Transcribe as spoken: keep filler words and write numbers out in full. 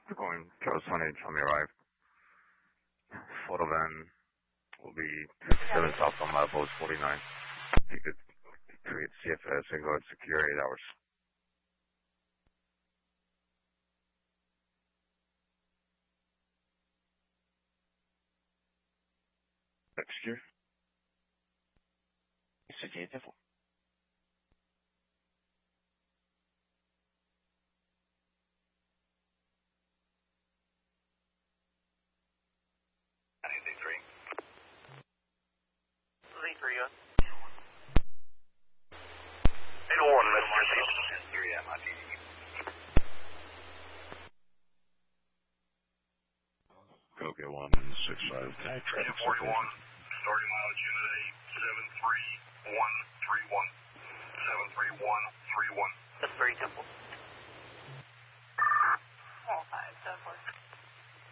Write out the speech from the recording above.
going Charles Sunny, tell me arrive. Photo van will be fifty-seven south on my boat forty-nine. If you could create C F S and go and secure eight hours. Secure. Secure the phone. three, uh. eight oh one, Mister three M, I D E. Go get one six five. Traffic forty-one, starting mileage unit eight seven three one three one. seven three one three one. That's very simple.